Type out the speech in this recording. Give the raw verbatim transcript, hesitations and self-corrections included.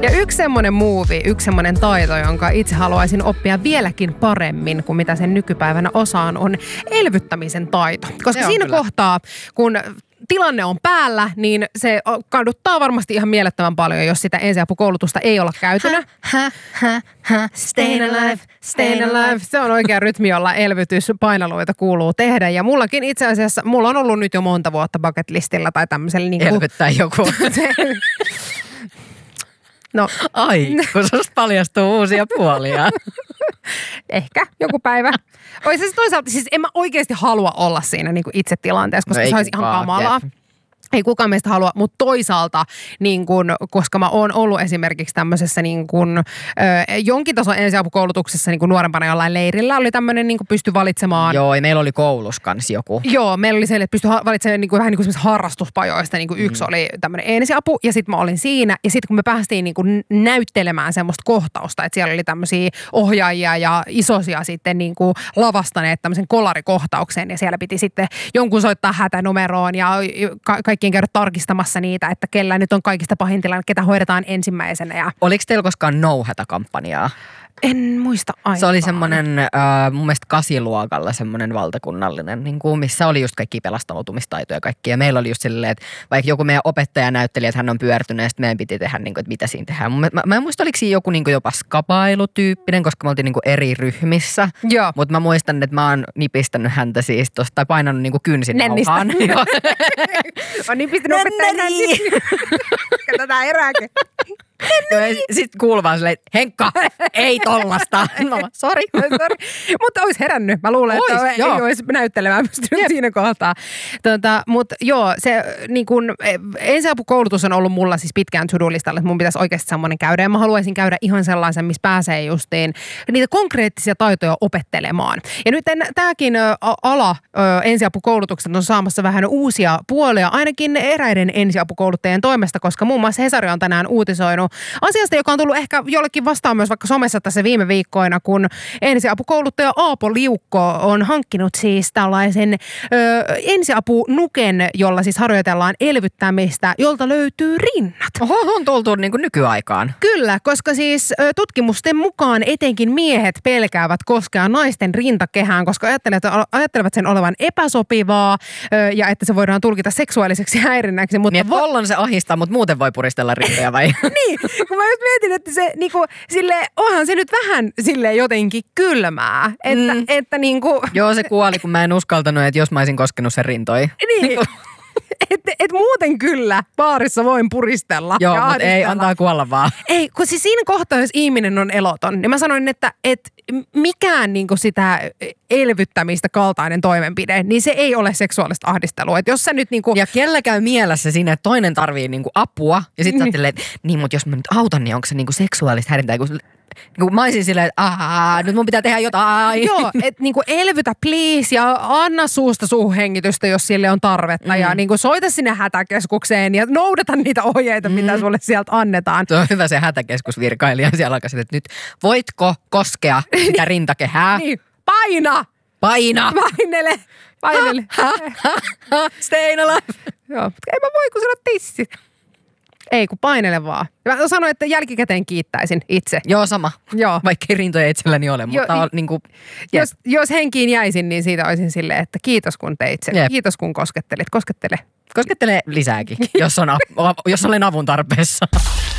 Ja yksi semmoinen muuvi, yksi semmoinen taito, jonka itse haluaisin oppia vieläkin paremmin kuin mitä sen nykypäivänä osaan, on elvyttämisen taito. Koska siinä kyllä. kohtaa, kun tilanne on päällä, niin se kaduttaa varmasti ihan mielettömän paljon, jos sitä ensiapukoulutusta ei olla käytynä. Ha, ha, ha, Stayin' alive, stayin' alive. Se on oikea rytmi, jolla elvytyspainoluita kuuluu tehdä. Ja mullakin itse asiassa, mulla on ollut nyt jo monta vuotta bucket listillä tai tämmöisellä niin kuin... Elvyttää joku. No. Ai, kun susta paljastuu uusia puolia. Ehkä joku päivä. Oi se toisaalta, siis en mä oikeasti halua olla siinä niin kuin itse tilanteessa, koska no se olisi ihan kamalaa. Jep. Ei kukaan meistä halua, mutta toisaalta, niin kun, koska mä oon ollut esimerkiksi tämmöisessä niin kun, ö, jonkin tason ensiapukoulutuksessa niin kun nuorempana jollain leirillä, oli tämmöinen niin kun pysty valitsemaan. Joo, ja meillä oli koulussa kans joku. Joo, meillä oli se, että pystyi valitsemaan niin kuin, vähän niin kuin harrastuspajoista. Niin kuin mm. Yksi oli tämmöinen ensiapu ja sitten mä olin siinä. Ja sitten kun me päästiin niin kuin näyttelemään semmoista kohtausta, että siellä oli tämmöisiä ohjaajia ja isosia sitten niin kuin lavastaneet tämmöisen kolarikohtauksen. Ja siellä piti sitten jonkun soittaa hätänumeroon ja ka- kaikkien käydä tarkistamassa niitä, että kellä nyt on kaikista pahin tilanne, ketä hoidetaan ensimmäisenä. Ja... Oliko teillä koskaan no-hätä-kampanjaa? En muista aivan. Se oli semmoinen äh, mun mielestä kasiluokalla semmoinen valtakunnallinen, niin kuin, missä oli just kaikki pelastautumistaitoja ja kaikki. Ja meillä oli just silleen, että vaikka joku meidän opettaja näytteli, että hän on pyörtynyt ja sitten meidän piti tehdä, niin kuin, että mitä siinä tehdään. Mä, mä, mä en muista, oliko siinä joku niin kuin jopa skapailutyyppinen, koska me oltiin niin kuin eri ryhmissä. Joo. Mutta mä muistan, että mä oon nipistänyt häntä siis tosta, tai painanut niin kuin kynsinauhaan. Nennistä. Mä oon nipistänyt opettajan nänniä. Tätä erääkin. Sitten kuuluu vaan silleen, Henkka, ei tollasta. No, sori. Sori. Mutta olisi herännyt. Mä luulen, Ois, että joo. ei olisi näyttelemään pystynyt siinä kohtaa. Tota, mutta joo, se niin kun, ensiapukoulutus on ollut mulla siis pitkään to-do-listalla, että mun pitäisi oikeasti semmoinen käydä. Ja mä haluaisin käydä ihan sellaisen, missä pääsee justiin niitä konkreettisia taitoja opettelemaan. Ja nyt tämäkin ala ensiapukoulutukset on saamassa vähän uusia puolia, ainakin eräiden ensiapukouluttajien toimesta, koska muun muassa Hesari on tänään uutisoinut asiasta, joka on tullut ehkä jollekin vastaan myös vaikka somessa tässä viime viikkoina, kun ensiapukouluttaja Aapo Liukko on hankkinut siis tällaisen ö, ensiapunuken, jolla siis harjoitellaan elvyttämistä, jolta löytyy rinnat. Oho, on tultu niin kuin nykyaikaan. Kyllä, koska siis ö, tutkimusten mukaan etenkin miehet pelkäävät koskea naisten rintakehään, koska ajattelevat, ajattelevat sen olevan epäsopivaa ö, ja että se voidaan tulkita seksuaaliseksi häirinnäksi. Mutta niin, vo- tollon se ahistaa, mutta muuten voi puristella rintoja vai? Niin, kun mä just mietin, että se niinku, sille, onhan se nyt vähän sille jotenkin kylmää, että, mm. että niinku... Joo, se kuoli, kun mä en uskaltanut, että jos mä olisin koskenut sen rintoi. Niin, että et muuten kyllä baarissa voin puristella. Joo, ja mutta ei, antaa kuolla vaan. Ei, kun siis siinä kohtaa, jos ihminen on eloton, niin mä sanoin, että et mikään niinku sitä elvyttämistä kaltainen toimenpide, niin se ei ole seksuaalista ahdistelua. Että jos sä nyt niinku... Ja kellä käy mielessä siinä, että toinen tarvii niinku apua, ja sitten ajattelee, että niin, mutta jos mä nyt autan, niin onko se niinku seksuaalista häirintää? Kun niin mä olisin silleen, että aah, nyt mun pitää tehdä jotain. Joo, että niinku elvytä please ja anna suusta suuhun hengitystä, jos sille on tarvetta. Mm. Ja niinku soita sinne hätäkeskukseen ja noudata niitä ohjeita, mm. mitä sulle sieltä annetaan. Se on hyvä se hätäkeskusvirkailija siellä alkaa, että nyt voitko koskea sitä rintakehää? Niin, paina! Paina! Painele! Painele! Ha, ha, ha, stay alive! Joo, mutta ei mä voi, kun sä oot tissi. Ei, kun painele vaan. Mä sanoin, että jälkikäteen kiittäisin itse. Joo, sama. Joo. Vaikka ei rintoja itselläni ole, mutta jo, on, niin kuin, jos, jos henkiin jäisin, niin siitä olisin silleen, että kiitos kun teit sen. Jep. Kiitos kun koskettelit. Koskettele. Koskettele lisääkin, jos, on, jos olen avun tarpeessa.